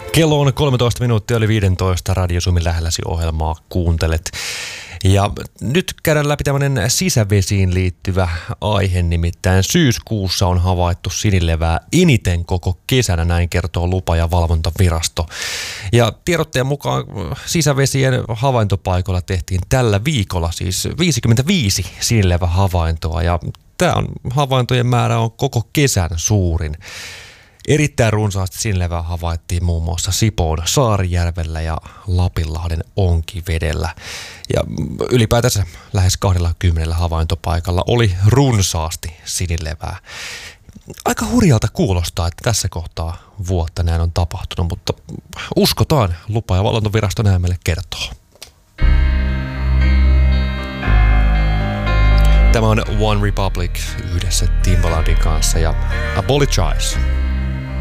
Kello on 13 minuuttia yli 15, Radio Suomen lähelläsi ohjelmaa kuuntelet. Ja nyt käydään läpi tämmöinen sisävesiin liittyvä aihe, nimittäin syyskuussa on havaittu sinilevää eniten koko kesänä, näin kertoo lupa- ja valvontavirasto. Ja tiedotteen mukaan sisävesien havaintopaikoilla tehtiin tällä viikolla siis 55 sinilevähavaintoa ja tämä havaintojen määrä on koko kesän suurin. Erittäin runsaasti sinilevää havaittiin muun muassa Sipoon Saarijärvellä ja Lapinlahden Onkivedellä. Ja ylipäätänsä lähes 20 havaintopaikalla oli runsaasti sinilevää. Aika hurjalta kuulostaa, että tässä kohtaa vuotta näin on tapahtunut, mutta uskotaan, lupa- ja valvontovirasto näin meille kertoo. Tämä on One Republic yhdessä Timbalandin kanssa ja Apologize.